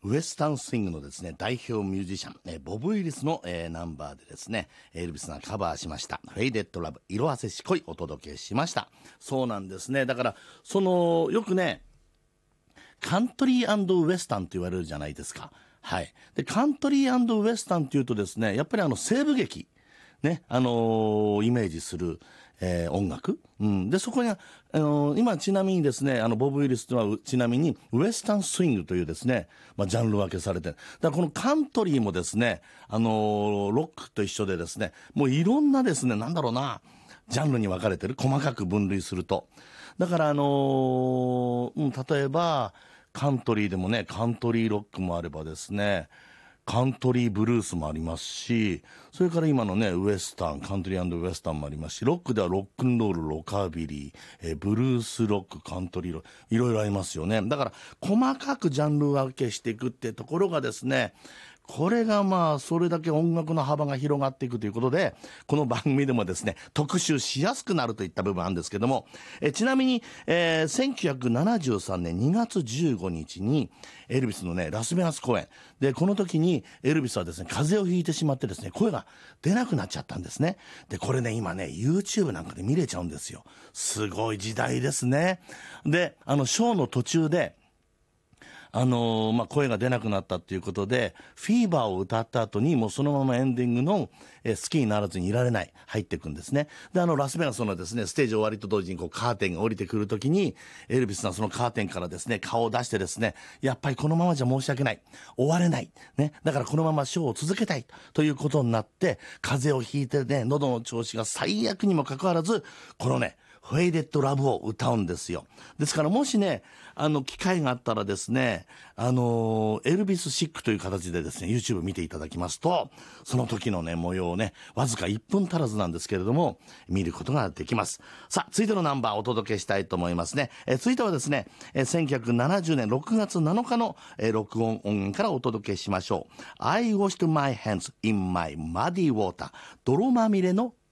ウエスタンスイングのですね、代表ミュージシャン、ボブ・ウィリスの、ナンバーでですね、エルビスがカバーしました。フェイデッド・ラブ、色あせし恋お届けしました。そうなんですね。だから、よくね、カントリーウエスタンって言われるじゃないですか。はい。で、カントリーウエスタンっていうとですね、やっぱり西部劇、ね、イメージする、音楽。うん。で、そこには、今ちなみにですね、ボブ・ウィリスとはちなみに、ウエスタンスイングというですね、ジャンル分けされてる。だからこのカントリーもですね、ロックと一緒でですね、もういろんなですね、なんだろうな、ジャンルに分かれてる。細かく分類すると。だから例えば、カントリーでもね、カントリーロックもあればですね、カントリーブルースもありますし、それから今のね、ウエスタン、カントリーウエスタンもありますし、ロックではロックンロール、ロカビリー、ブルースロック、カントリーロック、いろいろありますよね。だから、細かくジャンル分けしていくってところがですね、これがそれだけ音楽の幅が広がっていくということで、この番組でもですね、特集しやすくなるといった部分なんですけども、ちなみに、1973年2月15日に、エルビスのね、ラスベガス公演。で、この時に、エルビスはですね、風邪をひいてしまってですね、声が出なくなっちゃったんですね。で、これね、今ね、YouTube なんかで見れちゃうんですよ。すごい時代ですね。で、ショーの途中で、声が出なくなったっていうことで、フィーバーを歌った後に、もうそのままエンディングの、好きにならずにいられない、入っていくんですね。で、ラスベガスのですね、ステージ終わりと同時にカーテンが降りてくるときに、エルビスはそのカーテンからですね、顔を出してですね、やっぱりこのままじゃ申し訳ない。終われない。ね。だからこのままショーを続けたい。ということになって、風邪をひいてね、喉の調子が最悪にもかかわらず、このね、フェイデッドラブを歌うんですよ。ですからもしね、機会があったらですね、エルビスシックという形でですね、YouTube 見ていただきますと、その時のね、模様をね、わずか1分足らずなんですけれども、見ることができます。さあ、続いてのナンバーをお届けしたいと思いますね。続いてはですね、1970年6月7日の、録音音源からお届けしましょう。I washed my hands in my muddy water 泥まみれの